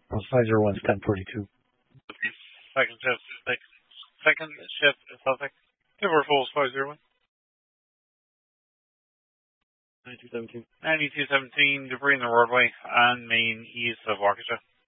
501's 1042. Second shift, Celtic. Timber Falls 501. 9217. 9217, debris in the roadway and main east of Waukesha.